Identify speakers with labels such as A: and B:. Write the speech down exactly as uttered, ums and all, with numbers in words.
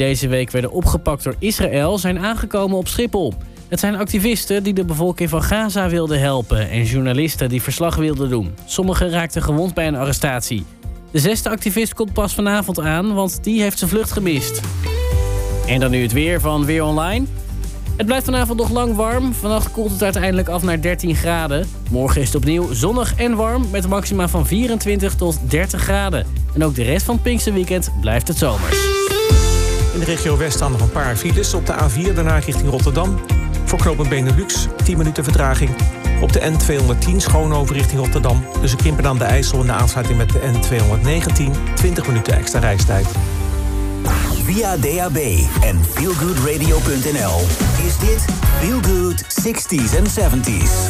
A: deze week werden opgepakt door Israël zijn aangekomen op Schiphol. Het zijn activisten die de bevolking van Gaza wilden helpen en journalisten die verslag wilden doen. Sommigen raakten gewond bij een arrestatie. De zesde activist komt pas vanavond aan, want die heeft zijn vlucht gemist. En dan nu het weer van Weer Online. Het blijft vanavond nog lang warm. Vannacht koelt het uiteindelijk af naar dertien graden. Morgen is het opnieuw zonnig en warm met een maxima van vierentwintig tot dertig graden. En ook de rest van het Pinksterweekend blijft het zomers.
B: In de regio West staan nog een paar files. Op de A vier daarna richting Rotterdam. Voor knooppunt Benelux, tien minuten vertraging. Op de N tweehonderdtien Schoonhoven richting Rotterdam. Tussen Kimpen aan de IJssel en de aansluiting met de N tweehonderdnegentien. twintig minuten extra reistijd.
C: Via D A B en feelgoodradio punt n l is dit Feel Good zestig's en zeventig's.